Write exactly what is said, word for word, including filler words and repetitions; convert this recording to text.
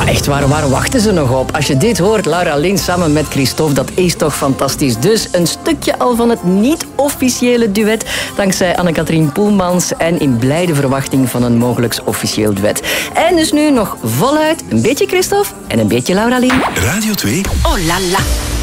Maar echt, waar, waar wachten ze nog op? Als je dit hoort, Laura Lins samen met Christophe, dat is toch fantastisch. Dus een stukje al van het niet-officiële duet, dankzij Anne-Katrien Poelmans en in blijde verwachting van een mogelijks officieel duet. En dus nu nog voluit een beetje Christophe en een beetje Laura Lins. Radio twee. Oh la la.